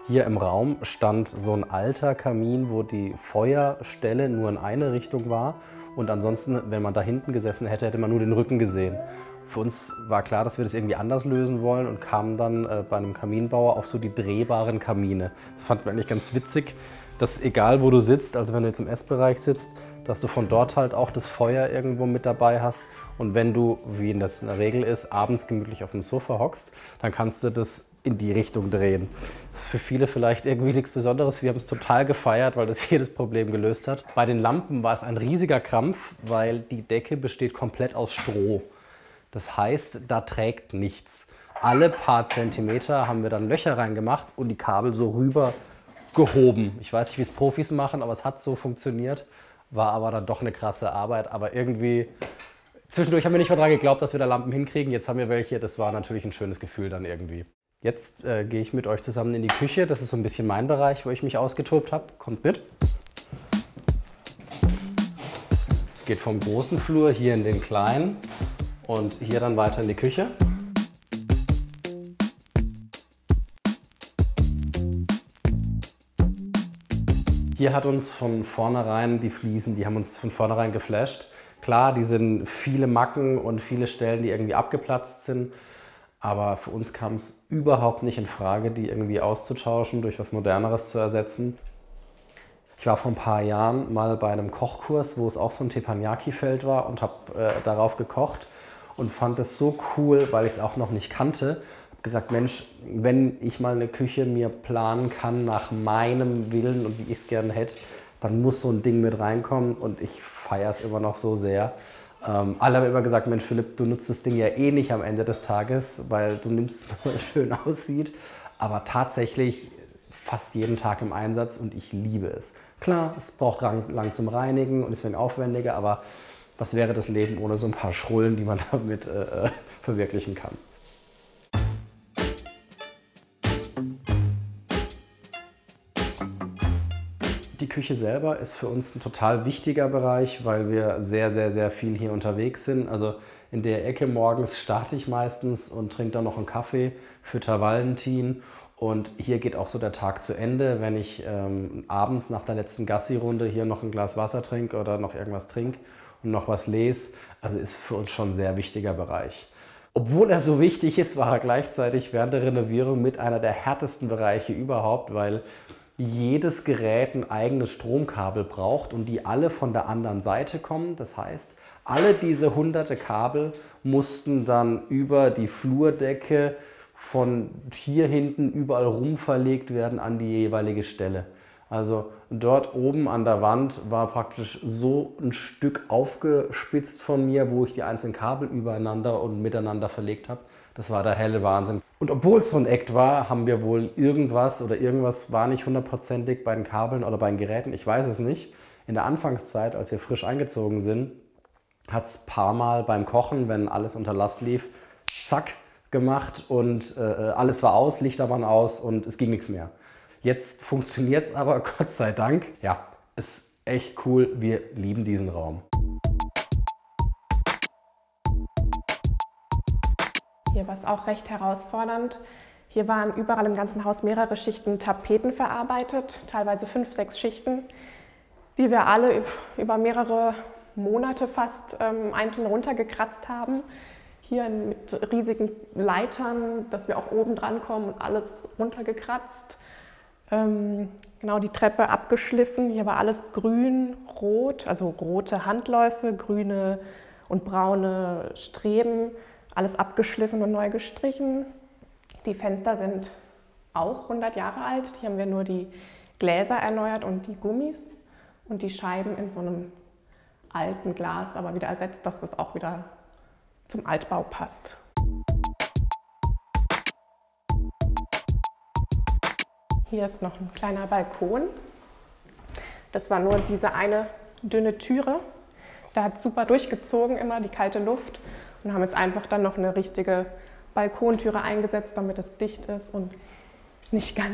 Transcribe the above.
Hier im Raum stand so ein alter Kamin, wo die Feuerstelle nur in eine Richtung war. Und ansonsten, wenn man da hinten gesessen hätte, hätte man nur den Rücken gesehen. Für uns war klar, dass wir das irgendwie anders lösen wollen und kamen dann bei einem Kaminbauer auf so die drehbaren Kamine. Das fanden wir eigentlich ganz witzig, dass egal wo du sitzt, also wenn du jetzt im Essbereich sitzt, dass du von dort halt auch das Feuer irgendwo mit dabei hast. Und wenn du, wie das in der Regel ist, abends gemütlich auf dem Sofa hockst, dann kannst du das in die Richtung drehen. Das ist für viele vielleicht irgendwie nichts Besonderes. Wir haben es total gefeiert, weil das jedes Problem gelöst hat. Bei den Lampen war es ein riesiger Krampf, weil die Decke besteht komplett aus Stroh. Das heißt, da trägt nichts. Alle paar Zentimeter haben wir dann Löcher reingemacht und die Kabel so rüber gehoben. Ich weiß nicht, wie es Profis machen, aber es hat so funktioniert. War aber dann doch eine krasse Arbeit. Aber irgendwie, zwischendurch haben wir nicht mehr daran geglaubt, dass wir da Lampen hinkriegen. Jetzt haben wir welche. Das war natürlich ein schönes Gefühl dann irgendwie. Jetzt gehe ich mit euch zusammen in die Küche. Das ist so ein bisschen mein Bereich, wo ich mich ausgetobt habe. Kommt mit. Es geht vom großen Flur hier in den kleinen und hier dann weiter in die Küche. Hier hat uns von vornherein die Fliesen, die haben uns von vornherein geflasht. Klar, die sind viele Macken und viele Stellen, die irgendwie abgeplatzt sind. Aber für uns kam es überhaupt nicht in Frage, die irgendwie auszutauschen, durch was Moderneres zu ersetzen. Ich war vor ein paar Jahren mal bei einem Kochkurs, wo es auch so ein Teppanyaki-Feld war und habe darauf gekocht und fand es so cool, weil ich es auch noch nicht kannte. Habe gesagt, Mensch, wenn ich mal eine Küche mir planen kann nach meinem Willen und wie ich es gerne hätte, dann muss so ein Ding mit reinkommen und ich feiere es immer noch so sehr. Alle haben immer gesagt, Mensch Philipp, du nutzt das Ding ja eh nicht am Ende des Tages, weil du nimmst, weil es schön aussieht. Aber tatsächlich fast jeden Tag im Einsatz und ich liebe es. Klar, es braucht lang zum Reinigen und ist ein wenig aufwendiger, aber was wäre das Leben ohne so ein paar Schrullen, die man damit verwirklichen kann? Die Küche selber ist für uns ein total wichtiger Bereich, weil wir sehr, sehr, sehr viel hier unterwegs sind. Also in der Ecke morgens starte ich meistens und trinke dann noch einen Kaffee für Valentin. Und hier geht auch so der Tag zu Ende, wenn ich abends nach der letzten Gassi-Runde hier noch ein Glas Wasser trinke oder noch irgendwas trinke und noch was lese. Also ist für uns schon ein sehr wichtiger Bereich. Obwohl er so wichtig ist, war er gleichzeitig während der Renovierung mit einer der härtesten Bereiche überhaupt, weil jedes Gerät ein eigenes Stromkabel braucht und die alle von der anderen Seite kommen. Das heißt, alle diese hunderte Kabel mussten dann über die Flurdecke von hier hinten überall rum verlegt werden an die jeweilige Stelle. Also dort oben an der Wand war praktisch so ein Stück aufgespitzt von mir, wo ich die einzelnen Kabel übereinander und miteinander verlegt habe. Das war der helle Wahnsinn. Und obwohl es so ein Act war, haben wir wohl irgendwas war nicht hundertprozentig bei den Kabeln oder bei den Geräten, ich weiß es nicht. In der Anfangszeit, als wir frisch eingezogen sind, hat es ein paar Mal beim Kochen, wenn alles unter Last lief, zack gemacht und alles war aus, Lichter waren aus und es ging nichts mehr. Jetzt funktioniert es aber, Gott sei Dank. Ja, ist echt cool, wir lieben diesen Raum. Hier war es auch recht herausfordernd. Hier waren überall im ganzen Haus mehrere Schichten Tapeten verarbeitet, teilweise 5, 6 Schichten, die wir alle über mehrere Monate fast einzeln runtergekratzt haben. Hier mit riesigen Leitern, dass wir auch oben dran kommen und alles runtergekratzt. Genau, die Treppe abgeschliffen. Hier war alles grün, rot, also rote Handläufe, grüne und braune Streben. Alles abgeschliffen und neu gestrichen. Die Fenster sind auch 100 Jahre alt. Hier haben wir nur die Gläser erneuert und die Gummis und die Scheiben in so einem alten Glas, aber wieder ersetzt, dass das auch wieder zum Altbau passt. Hier ist noch ein kleiner Balkon. Das war nur diese eine dünne Türe. Da hat es super durchgezogen, immer die kalte Luft. Und haben jetzt einfach dann noch eine richtige Balkontüre eingesetzt, damit es dicht ist und nicht ganz